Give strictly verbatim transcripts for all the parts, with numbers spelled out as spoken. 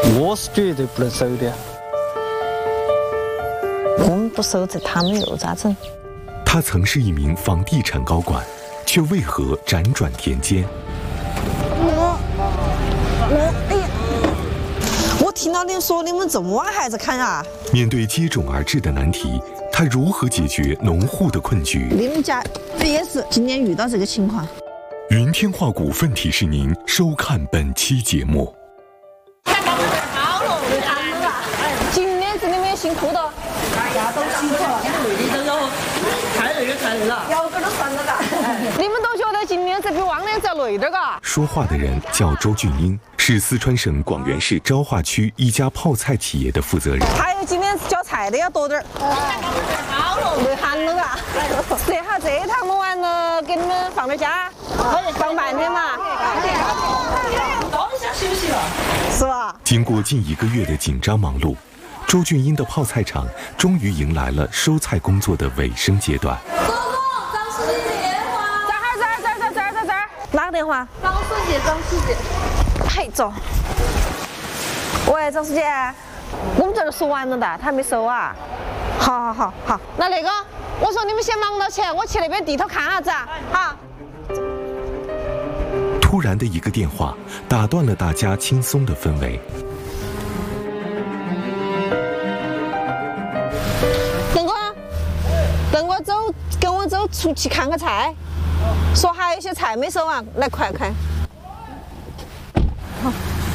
我是绝对不能收的。 我们不收，这他们又咋整？ 他曾是一名房地产高管，却为何辗转田间？ 我我哎呀！我听到你说你们这么晚还在砍啊！ 面对接踵而至的难题，他如何解决农户的困局？ 你们家也是今年遇到这个情况。 云天化股份提示您收看本期节目。 好了，今年子你们也辛苦的， 大家都辛苦了，累的都太累了，太累了。 腰杆都酸了嘎。你们都觉得今年子比往年子累点嘎？ 说话的人叫周俊英，是四川省广元市昭化区一家泡菜企业的负责人。 还有今年浇菜的要多点儿。好了，累寒了嘎。这下这一趟弄完了，给你们放点假。放半天嘛， 当一下休息了， 是吧？ 经过近一个月的紧张忙碌，周俊英的泡菜厂终于迎来了收菜工作的尾声阶段。 哥哥，张书记电话。 这儿这儿这儿这儿这儿这儿这儿，哪个电话？ 张书记，张书记。 嘿，走。喂，张书记，我们这儿收完了的，他还没收啊。好好好好，那那个，我说你们先忙到起，我去那边地头看下子啊。好。 突然的一个电话打断了大家轻松的氛围。 等我，等我走，跟我走出去看看菜，说还有一些菜没收完，来快快。好。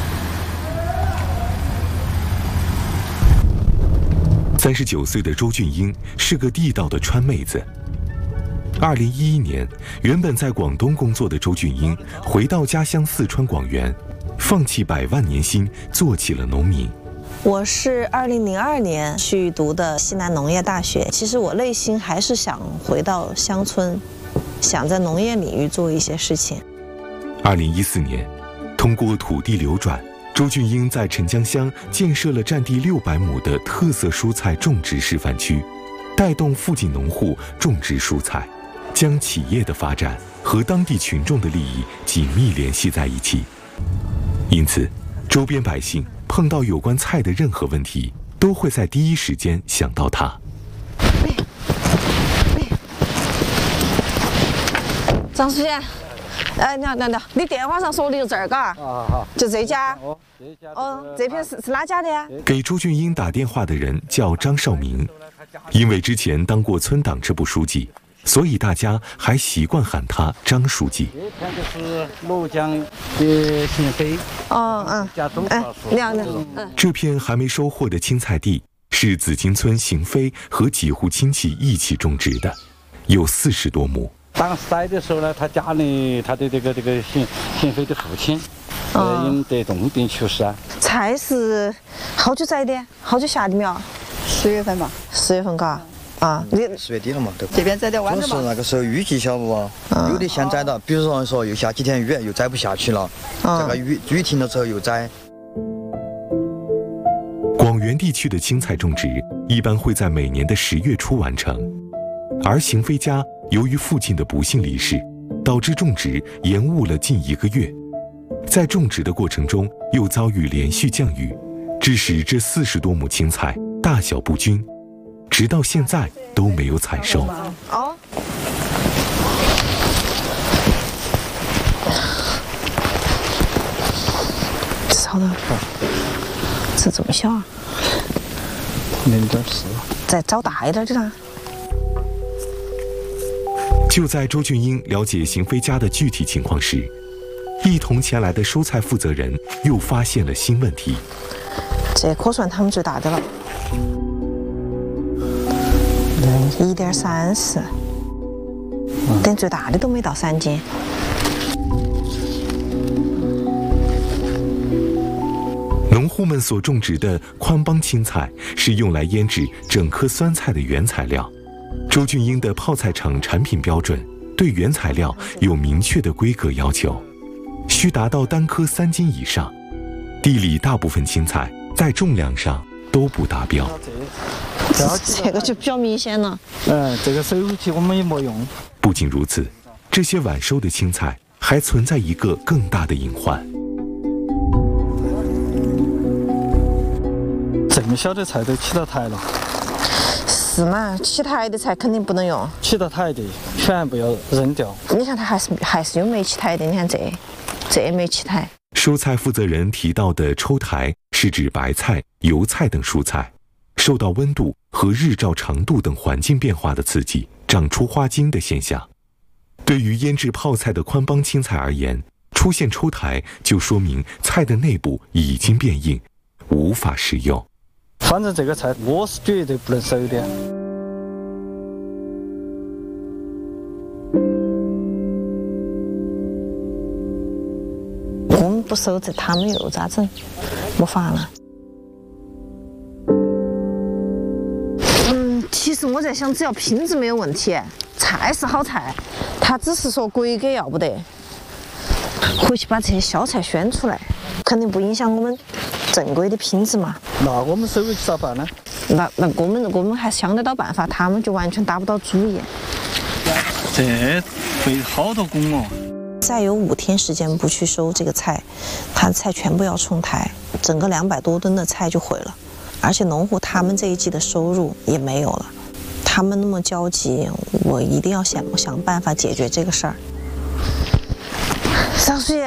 三十九岁的周俊英是个地道的川妹子。二零一一年，原本在广东工作的周俊英回到家乡四川广元，放弃百万年薪，做起了农民。 我是二零零二年去读的西南农业大学，其实我内心还是想回到乡村，想在农业领域做一些事情。 二零一四年，通过土地流转，周俊英在陈江乡建设了占地六百亩的特色蔬菜种植示范区，带动附近农户种植蔬菜，将企业的发展和当地群众的利益紧密联系在一起。因此，周边百姓碰到有关菜的任何问题，都会在第一时间想到他。 张书记，哎，你好，你好，你好，你电话上说的就这儿嘎？ 啊好， 就这家。 哦，这家。 哦，这片是是哪家的呀？ 给周俊英打电话的人叫张少明，因为之前当过村党支部书记，所以大家还习惯喊他张书记。 这片就是庐江的新飞。 哦，嗯，哎，你好，你好，嗯。 这片还没收获的青菜地是紫金村邢飞和几户亲戚一起种植的，有四十多亩。 当时栽的时候呢，他家里他的这个这个邢邢飞的父亲，呃，因得重病去世啊。 菜是好久栽的？好久下的苗？ 十月份吧。 十月份嘎。啊，你十月底了嘛，对吧？ 这边栽点晚主了嘛。 要是那个时候雨季晓不嘛，有的先栽到，比如说说又下几天雨，又栽不下去了，这个雨雨停了之后又栽。 广元地区的青菜种植一般会在每年的十月初完成，而邢飞家由于父亲的不幸离世，导致种植延误了近一个月。在种植的过程中，又遭遇连续降雨，致使这四十多亩青菜大小不均，直到现在都没有采收。 哦。稍等，这这么小啊？ 零点四。 再找大一点的啦。 就在周俊英了解邢飞家的具体情况时，一同前来的蔬菜负责人又发现了新问题。 这颗算他们最大的了，一点三四，连最大的都没到三斤。 农户们所种植的宽帮青菜是用来腌制整颗酸菜的原材料。周俊英的泡菜厂产品标准对原材料有明确的规格要求，需达到单颗三斤以上。地里大部分青菜在重量上都不达标。 这个就比较明显了。 嗯，这个收入期我们也没用。 不仅如此，这些晚收的青菜还存在一个更大的隐患。 么小的菜都起到台了。 是嘛？起台的菜肯定不能用。 起到台的全部要扔掉。 你看它还是还是有没起台的，你看这这也没起台。 蔬菜负责人提到的抽台是指白菜、油菜等蔬菜，受到温度和日照长度等环境变化的刺激，长出花茎的现象。对于腌制泡菜的宽帮青菜而言，出现抽台就说明菜的内部已经变硬，无法食用。 反正这个菜我是绝对不能收的。 我们不收这，他们又咋整？没法了。嗯，其实我在想，只要品质没有问题，菜是好菜，他只是说规格要不得。回去把这些小菜选出来，肯定不影响我们正规的品质嘛。 那我们收回去咋办呢？ 那那我们我们还想得到办法，他们就完全打不到主意。 这费好多工哦。 再有五天时间不去收这个菜，他的菜全部要重台，整个两百多吨的菜就毁了。而且农户他们这一季的收入也没有了，他们那么焦急，我一定要想想办法解决这个事儿。张书记，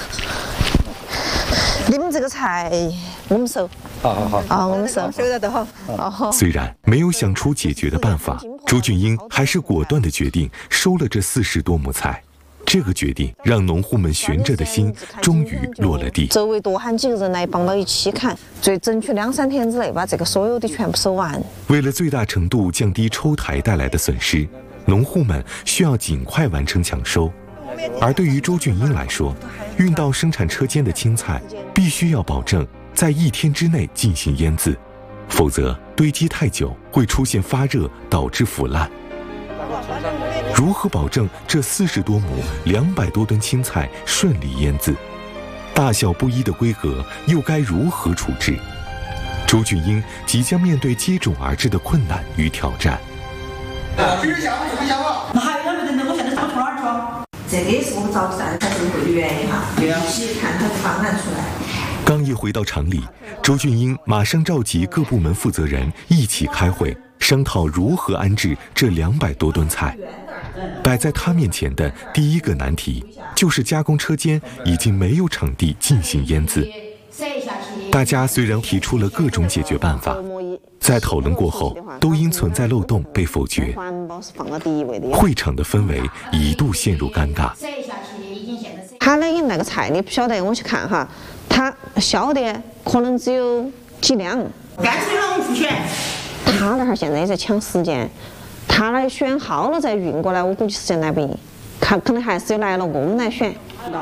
你们这个菜我们收。 好好好。 啊，我们收， 收得到。 哦。 虽然没有想出解决的办法，周俊英还是果断地决定收了这四十多亩菜。这个决定让农户们悬着的心终于落了地。 周围多喊几个人来帮到一起砍，最争取两三天之内把这个所有的全部收完。 为了最大程度降低抽台带来的损失，农户们需要尽快完成抢收。而对于周俊英来说，运到生产车间的青菜必须要保证在一天之内进行腌制，否则堆积太久会出现发热导致腐烂。如何保证这四十多亩、两百多吨青菜顺利腌制？大小不一的规格又该如何处置？周俊英即将面对接踵而至的困难与挑战。 那还有两个人呢，我现在上从哪儿去啊？这个也是我们着急在开会的原因哈，一起看他的方案出来。 刚一回到厂里，周俊英马上召集各部门负责人一起开会，商讨如何安置这两百多吨菜。摆在他面前的第一个难题，就是加工车间已经没有场地进行腌制。大家虽然提出了各种解决办法，在讨论过后，都因存在漏洞被否决。会场的氛围一度陷入尴尬。 他的那个菜你不晓得，我去看哈，他销的可能只有几两。 干脆让我们付钱。 他那儿现在在抢时间。他来选好了再运过来，我估计时间来不及，他可能还是来了我们来选。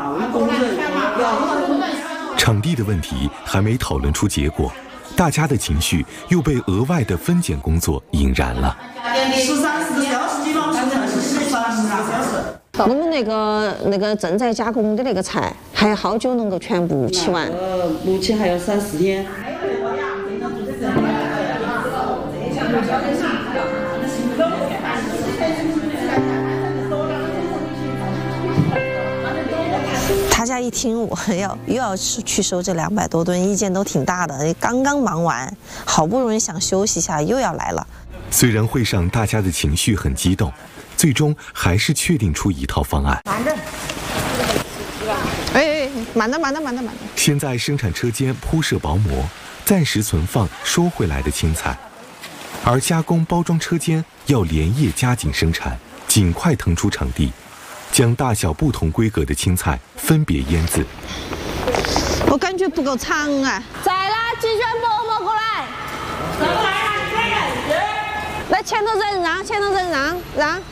场地的问题还没讨论出结果，大家的情绪又被额外的分拣工作引燃了。 十三四个小时，基本上是十三四个小时。 我们那个那个正在加工的那个菜，还要好久能够全部起完？ 呃，目前还要三四天。 大家一听我要又要去收这两百多吨，意见都挺大的。刚刚忙完，好不容易想休息一下，又要来了。 虽然会上大家的情绪很激动，最终还是确定出一套方案。 慢着，哎哎，慢着慢着慢着慢着。 先在生产车间铺设薄膜，暂时存放收回来的青菜，而加工包装车间要连夜加紧生产，尽快腾出场地。将大小不同规格的青菜分别腌制。 我感觉不够长啊！再拿几卷薄膜过来。来前头人让，前头人让让。